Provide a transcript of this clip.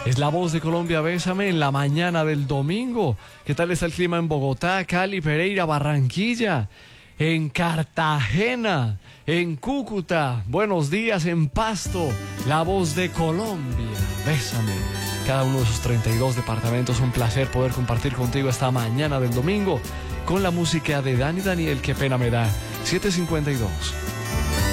Es la voz de Colombia, Bésame, en la mañana del domingo. ¿Qué tal está el clima en Bogotá, Cali, Pereira, Barranquilla, en Cartagena, en Cúcuta? Buenos días en Pasto, la voz de Colombia, Bésame. Cada uno de sus 32 departamentos, un placer poder compartir contigo esta mañana del domingo con la música de Dani Daniel, qué pena me da. 7:52.